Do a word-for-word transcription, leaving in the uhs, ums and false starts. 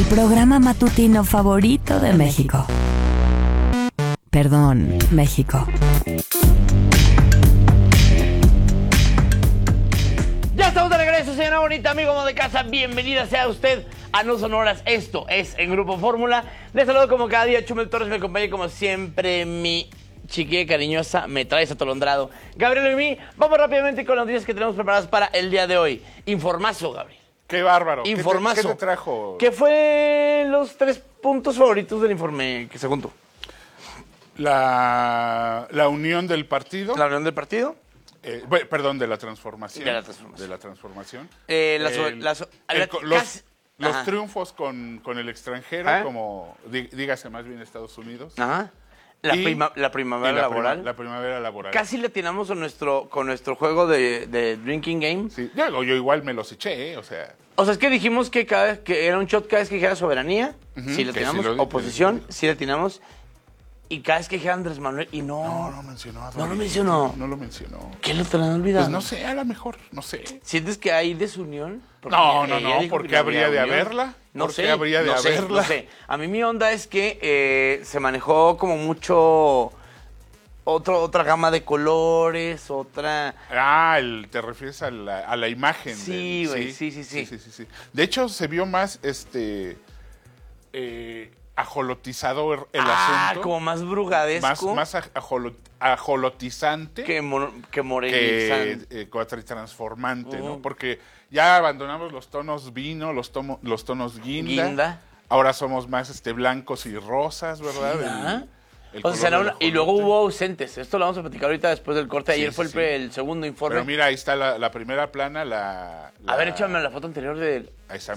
programa matutino favorito de México. Perdón, México. Ya estamos de regreso, señora bonita, amigo amo de casa. Bienvenida sea usted a No Sonoras. Esto es En Grupo Fórmula. Les saludo como cada día, Chumel Torres. Me acompaña como siempre mi chiquilla cariñosa, me traes atolondrado, Gabriel y mí. Vamos rápidamente con las noticias que tenemos preparadas para el día de hoy. Informazo, Gabriel. Qué bárbaro. Informazo. ¿Qué te, qué te trajo? ¿Qué fue los tres puntos favoritos del informe que se juntó? La, la unión del partido. La unión del partido. Eh, bueno, perdón, de la transformación. De la transformación. De la transformación. Eh, la, El- la, la, el- los casi- los Ajá. triunfos con, con el extranero, Ajá. como dí- dígase más bien Estados Unidos. Ajá. La, Y- prima- la y primavera la laboral. prima- la primavera laboral. Casi le atinamos con nuestro, con nuestro juego de, de Drinking Game. Sí, yo, yo igual me los eché, ¿eh? O sea, O sea, es que dijimos que cada vez que era un shot cada vez que dijera soberanía, Ujú, sí le que atinamos, sí lo- oposición, sí le atinamos, y cada vez que dijera Andrés Manuel, y no. no, no mencionó. a No lo Dori. mencionó. No lo mencionó. ¿Qué lo tenían olvidado? Pues no sé, a lo mejor, no sé. ¿Sientes que hay desunión? Porque No, ella no, no, dijo ¿por que qué no habría de unión. haberla? No ¿Por sé, qué habría de no sé, haberla? no sé. A mí mi onda es que eh, se manejó como mucho otro, otra gama de colores, otra... Ah, el, te refieres a la, a la imagen. Sí, del- güey, sí, sí, sí. sí, sí, sí. De hecho, se vio más este eh, ajolotizado el ah, asunto. como más brugadesco Más, más aj- ajolo- ajolotizante que, mo- que que morenizante. eh, cuatritransformante, ¿no? Ujú. Porque ya abandonamos los tonos vino, los, tomo- los tonos guinda. Guinda. Ahora somos más este blancos y rosas, ¿verdad? Sí, El- ¿verdad? el O sea, color será del una- y luego ajolote. hubo ausentes. Esto lo vamos a platicar ahorita después del corte. Sí, Ayer sí, fue el, sí. pre- el segundo informe. Pero mira, ahí está la, la primera plana, la... A ver, la- échame la foto anterior de... Ahí está,